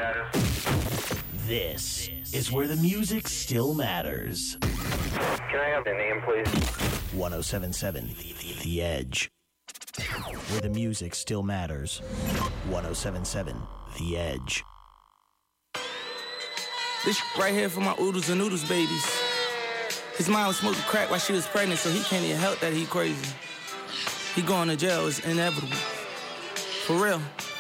This is where the music still matters. Can I have the name, please? 1077 The Edge. Where the music still matters. 1077 The Edge. This right here for my oodles and noodles babies. His mom was smoking crack while she was pregnant, so he can't even help that he crazy. He going to jail, it's inevitable. For real.